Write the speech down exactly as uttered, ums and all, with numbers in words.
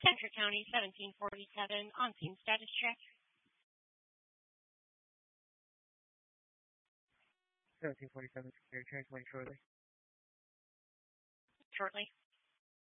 Centre County, seventeen forty-seven, on scene status check. seventeen forty-seven, security transmitting shortly. Shortly.